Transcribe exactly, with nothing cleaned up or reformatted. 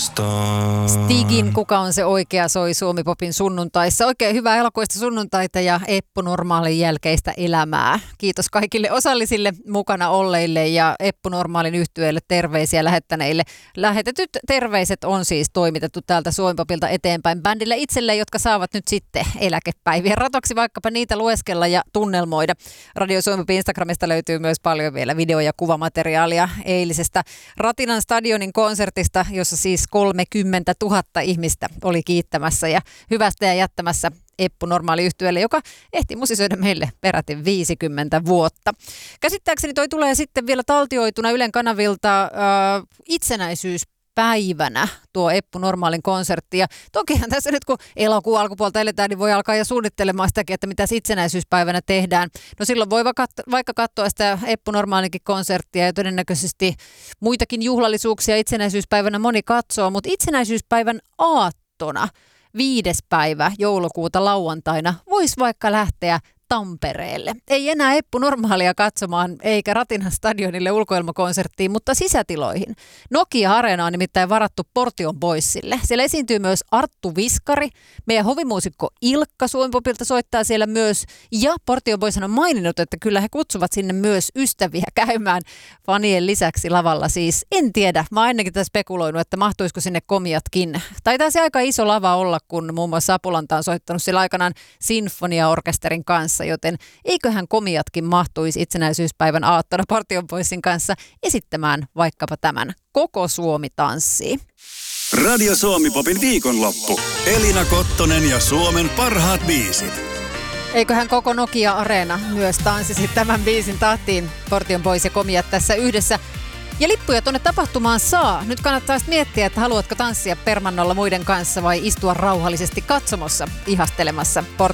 Stigin Kuka on se oikea soi Suomi-popin sunnuntaissa. Oikein hyvää elokuista sunnuntaita ja Eppu Normaalin jälkeistä elämää. Kiitos kaikille osallisille mukana olleille ja Eppu Normaalin yhtyeelle terveisiä lähettäneille. Lähetetyt terveiset on siis toimitettu täältä Suomi-popilta eteenpäin bändille itselleen, jotka saavat nyt sitten eläkepäivien ratoksi vaikkapa niitä lueskella ja tunnelmoida. Radio Suomi-popin Instagramista löytyy myös paljon vielä video- ja kuvamateriaalia eilisestä Ratinan stadionin konsertista, jossa siis kolmekymmentätuhatta ihmistä oli kiittämässä ja hyvästä ja jättämässä Eppu Normaali -yhtyeelle, joka ehti musisoida meille peräti viisikymmentä vuotta. Käsittääkseni toi tulee sitten vielä taltioituna Ylen kanavilta äh, itsenäisyyspäivänä tuo Eppu Normaalin konsertti. Ja tokihan tässä nyt kun elokuun alkupuolta eletään, niin voi alkaa jo suunnittelemaan sitäkin, että mitä itsenäisyyspäivänä tehdään. No silloin voi vaikka katsoa sitä Eppu Normaalinkin konserttia ja todennäköisesti muitakin juhlallisuuksia itsenäisyyspäivänä moni katsoo, mutta itsenäisyyspäivän aattona viides päivä joulukuuta lauantaina voisi vaikka lähteä Tampereelle. Ei enää Eppu Normaalia katsomaan eikä Ratinan stadionille ulkoilmakonserttiin, mutta sisätiloihin. Nokia-areena on nimittäin varattu Portion Boysille. Siellä esiintyy myös Arttu Viskari, meidän hovimuusikko Ilkka Suomi-popilta soittaa siellä myös. Ja Portion Boys on maininnut, että kyllä he kutsuvat sinne myös ystäviä käymään fanien lisäksi lavalla. Siis en tiedä, mä oon ennenkin tätä spekuloinut, että mahtuisiko sinne komiatkin. Taitaa se aika iso lava olla, kun muun muassa Apulanta on soittanut siellä aikanaan sinfoniaorkesterin kanssa, joten eiköhän komiatkin mahtuisi itsenäisyyspäivän aattona Portion Boysin kanssa esittämään vaikkapa tämän Koko Suomi tanssii. Radio Suomi-popin viikonloppu. Elina Kottonen ja Suomen parhaat biisit. Eiköhän koko Nokia-areena myös tanssisi tämän biisin tahtiin. Portion Boys ja komiat tässä yhdessä. Ja lippuja tuonne tapahtumaan saa. Nyt kannattaa miettiä, että haluatko tanssia permannolla muiden kanssa vai istua rauhallisesti katsomossa ihastelemassa